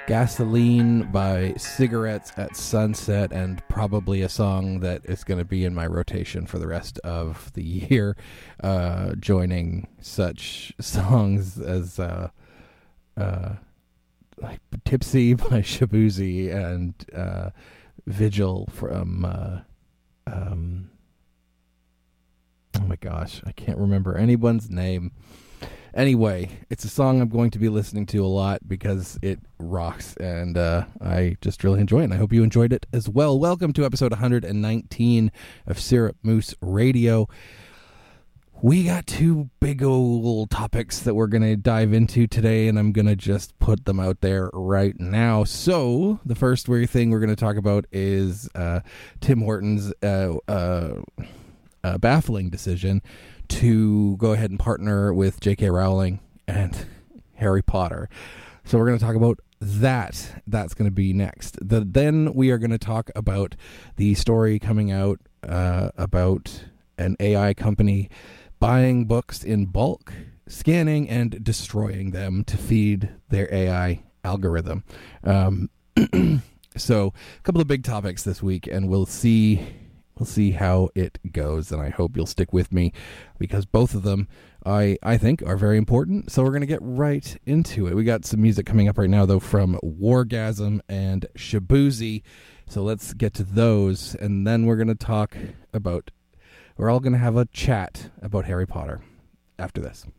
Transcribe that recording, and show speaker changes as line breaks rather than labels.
Gasoline by Cigarettes at Sunset, and probably a song that is going to be in my rotation for the rest of the year, joining such songs as like Tipsy by Shabuzi and Vigil from oh my gosh, I can't remember anyone's name. Anyway, it's a song I'm going to be listening to a lot because it rocks, and I just really enjoy it, and I hope you enjoyed it as well. Welcome to episode 119 of Syrup Moose Radio. We got two big old topics that we're going to dive into today, and I'm going to just put them out there right now. So, the first thing we're going to talk about is Tim Hortons' baffling decision to go ahead and partner with J.K. Rowling and Harry Potter. So we're going to talk about that. That's going to be next. Then we are going to talk about the story coming out about an AI company buying books in bulk, scanning and destroying them to feed their AI algorithm. So a couple of big topics this week, and we'll see how it goes, and I hope you'll stick with me because both of them I think are very important. So we're going to get right into it. We got some music coming up right now, though, from Wargasm and Shabuzi. So let's get to those, and then we're going to we're all going to have a chat about Harry Potter after this.